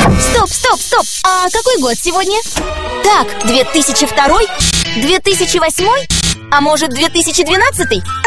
Стоп, стоп, стоп! А какой год сегодня? Так, 2002? 2008? А может, 2012?